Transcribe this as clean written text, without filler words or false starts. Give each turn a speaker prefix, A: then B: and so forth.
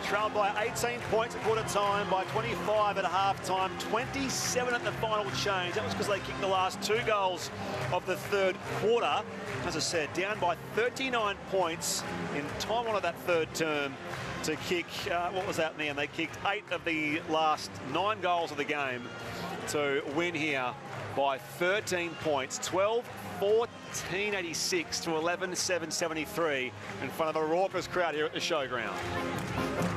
A: trailed by 18 points at quarter time, by 25 at half time, 27 at the final change. That was because they kicked the last 2 goals of the third quarter. As I said, down by 39 points in time one of that third term to kick, what was that then? They kicked 8 of the last 9 goals of the game to win here by 13 points, 12-14-86 to 11-7-73 in front of a raucous crowd here at the showground.